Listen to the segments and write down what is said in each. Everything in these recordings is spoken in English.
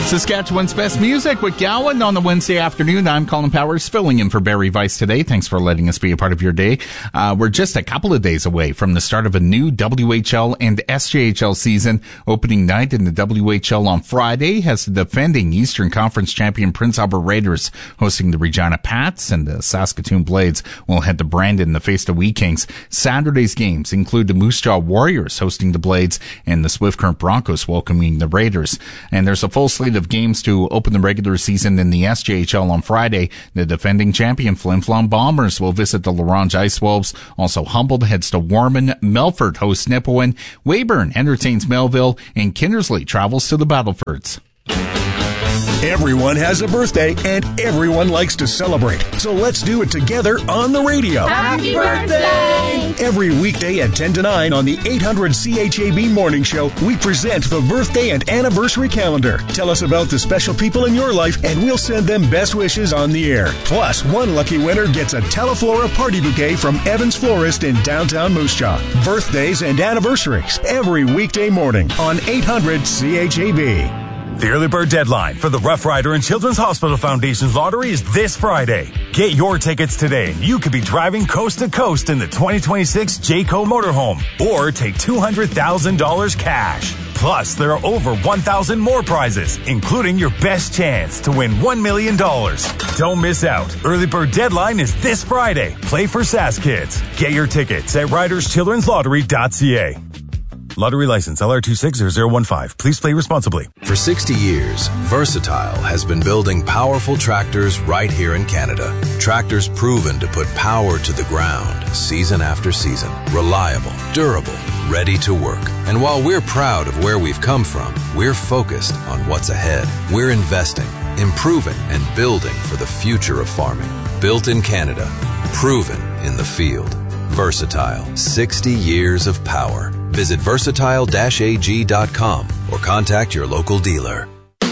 Saskatchewan's best music with Gowan on the Wednesday afternoon. I'm Colin Powers, filling in for Barry Weiss today. Thanks for letting us be a part of your day. We're just a couple of days away from the start of a new WHL and SJHL season. Opening night in the WHL on Friday has the defending Eastern Conference champion Prince Albert Raiders hosting the Regina Pats, and the Saskatoon Blades will head to Brandon to face the Wee Kings. Saturday's games include the Moose Jaw Warriors hosting the Blades and the Swift Current Broncos welcoming the Raiders. And there's a full slate of games to open the regular season in the SJHL on Friday. The defending champion Flin Flon Bombers will visit the Larange Ice Wolves. Also, Humboldt heads to Warman. Melfort hosts Nipawin. Weyburn entertains Melville, and Kindersley travels to the Battlefords. Everyone has a birthday, and everyone likes to celebrate. So let's do it together on the radio. Happy birthday! Every weekday at 10 to 9 on the 800 CHAB Morning Show, we present the birthday and anniversary calendar. Tell us about the special people in your life, and we'll send them best wishes on the air. Plus, one lucky winner gets a Teleflora party bouquet from Evans Florist in downtown Moose Jaw. Birthdays and anniversaries every weekday morning on 800 CHAB. The early bird deadline for the Rough Rider and Children's Hospital Foundation's lottery is this Friday. Get your tickets today and you could be driving coast to coast in the 2026 Jayco motorhome, or take $200,000 cash. Plus, there are over 1,000 more prizes, including your best chance to win $1 million. Don't miss out. Early bird deadline is this Friday. Play for Sask Kids. Get your tickets at riderschildrenslottery.ca. Lottery license LR260015. Please play responsibly. For 60 years, Versatile has been building powerful tractors right here in Canada. Tractors proven to put power to the ground season after season. Reliable, durable, ready to work. And while we're proud of where we've come from, we're focused on what's ahead. We're investing, improving, and building for the future of farming. Built in Canada, proven in the field. Versatile, 60 years of power. Visit versatile-ag.com or contact your local dealer.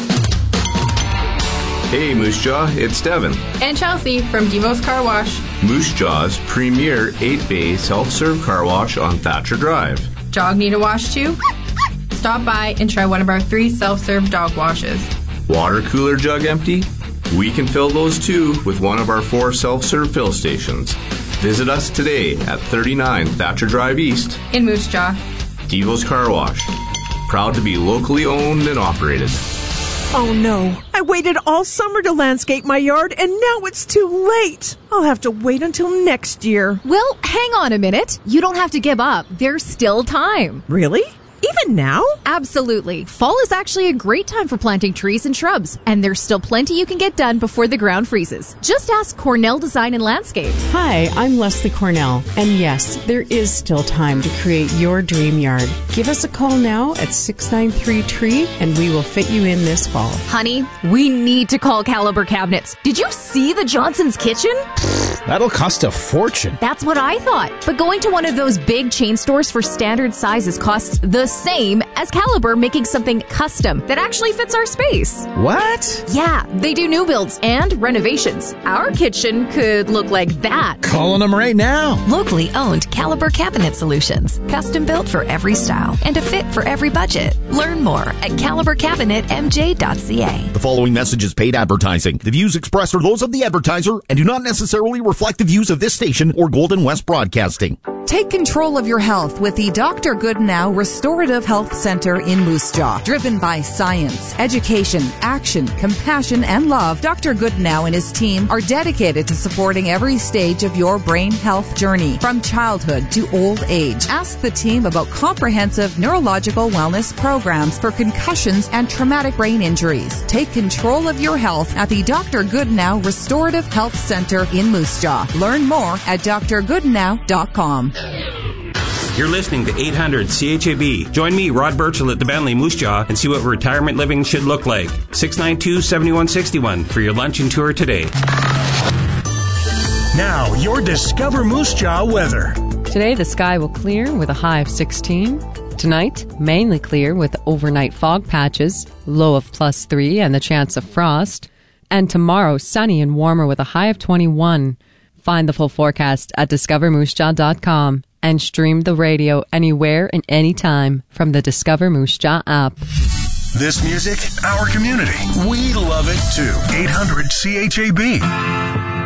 Hey Moose Jaw, it's Devin. And Chelsea from Devo's Car Wash. Moose Jaw's premier 8-bay self-serve car wash on Thatcher Drive. Dog need a wash too? Stop by and try one of our 3 self-serve dog washes. Water cooler jug empty? We can fill those too with one of our 4 self-serve fill stations. Visit us today at 39 Thatcher Drive East in Moose Jaw. Devo's Car Wash. Proud to be locally owned and operated. Oh no, I waited all summer to landscape my yard and now it's too late. I'll have to wait until next year. Well, hang on a minute. You don't have to give up. There's still time. Really? Even now? Absolutely. Fall is actually a great time for planting trees and shrubs, and there's still plenty you can get done before the ground freezes. Just ask Cornell Design and Landscape. Hi, I'm Leslie Cornell, and yes, there is still time to create your dream yard. Give us a call now at 693-TREE, and we will fit you in this fall. Honey, we need to call Caliber Cabinets. Did you see the Johnson's kitchen? That'll cost a fortune. That's what I thought. But going to one of those big chain stores for standard sizes costs the same as Caliber making something custom that actually fits our space. What? Yeah, they do new builds and renovations. Our kitchen could look like that. Calling them right now. Locally owned Caliber Cabinet Solutions. Custom built for every style and a fit for every budget. Learn more at calibercabinetmj.ca. The following message is paid advertising. The views expressed are those of the advertiser and do not necessarily reflect the views of this station or Golden West Broadcasting. Take control of your health with the Dr. Goodnow Restorative Health Center in Moose Jaw. Driven by science, education, action, compassion, and love, Dr. Goodnow and his team are dedicated to supporting every stage of your brain health journey, from childhood to old age. Ask the team about comprehensive neurological wellness programs for concussions and traumatic brain injuries. Take control of your health at the Dr. Goodnow Restorative Health Center in Moose Jaw. Learn more at drgoodnow.com. You're listening to 800 CHAB. Join me, Rod Burchell, at the Bentley Moose Jaw and see what retirement living should look like. 692-7161 for your lunch and tour today. Now, your Discover Moose Jaw weather. Today, the sky will clear with a high of 16. Tonight, mainly clear with overnight fog patches, low of +3 and the chance of frost. And tomorrow, sunny and warmer with a high of 21. Find the full forecast at discovermoosejaw.com and stream the radio anywhere and anytime from the Discover Moose Jaw app. This music, our community. We love it too. 800 CHAB.